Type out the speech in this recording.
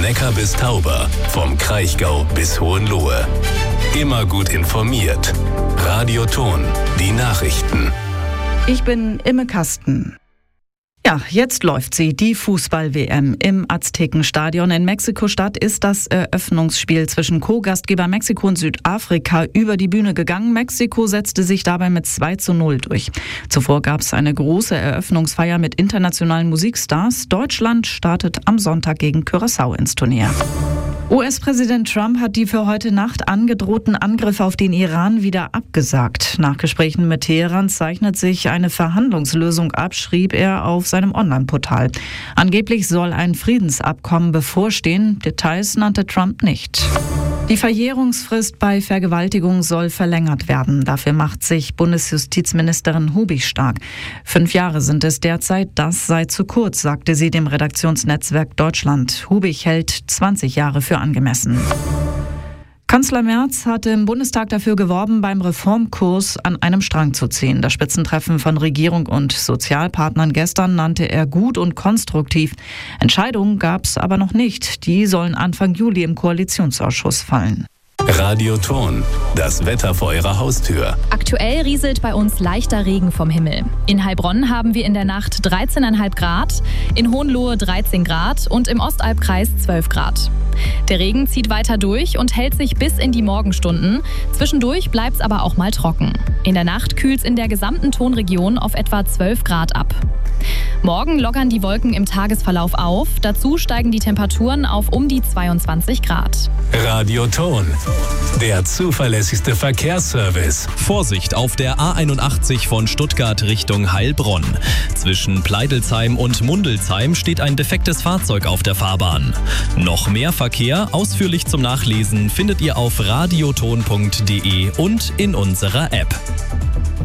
Neckar bis Tauber, vom Kraichgau bis Hohenlohe. Immer gut informiert. Radio Ton, die Nachrichten. Ich bin Imme Kasten. Ja, jetzt läuft sie, die Fußball-WM im Aztekenstadion in Mexiko-Stadt ist das Eröffnungsspiel zwischen Co-Gastgeber Mexiko und Südafrika über die Bühne gegangen. Mexiko setzte sich dabei mit 2:0 durch. Zuvor gab es eine große Eröffnungsfeier mit internationalen Musikstars. Deutschland startet am Sonntag gegen Curaçao ins Turnier. US-Präsident Trump hat die für heute Nacht angedrohten Angriffe auf den Iran wieder abgesagt. Nach Gesprächen mit Teheran zeichnet sich eine Verhandlungslösung ab, schrieb er auf seinem Online-Portal. Angeblich soll ein Friedensabkommen bevorstehen. Details nannte Trump nicht. Die Verjährungsfrist bei Vergewaltigung soll verlängert werden. Dafür macht sich Bundesjustizministerin Hubig stark. 5 Jahre sind es derzeit. Das sei zu kurz, sagte sie dem Redaktionsnetzwerk Deutschland. Hubig hält 20 Jahre für angemessen. Kanzler Merz hatte im Bundestag dafür geworben, beim Reformkurs an einem Strang zu ziehen. Das Spitzentreffen von Regierung und Sozialpartnern gestern nannte er gut und konstruktiv. Entscheidungen gab es aber noch nicht. Die sollen Anfang Juli im Koalitionsausschuss fallen. Radio Ton, das Wetter vor Ihrer Haustür. Aktuell rieselt bei uns leichter Regen vom Himmel. In Heilbronn haben wir in der Nacht 13,5 Grad, in Hohenlohe 13 Grad und im Ostalbkreis 12 Grad. Der Regen zieht weiter durch und hält sich bis in die Morgenstunden. Zwischendurch bleibt es aber auch mal trocken. In der Nacht kühlt es in der gesamten Tonregion auf etwa 12 Grad ab. Morgen lockern die Wolken im Tagesverlauf auf. Dazu steigen die Temperaturen auf um die 22 Grad. Radio Ton, der zuverlässigste Verkehrsservice. Vorsicht auf der A81 von Stuttgart Richtung Heilbronn. Zwischen Pleidelsheim und Mundelsheim steht ein defektes Fahrzeug auf der Fahrbahn. Noch mehr Verkehr, ausführlich zum Nachlesen, findet ihr auf radioton.de und in unserer App.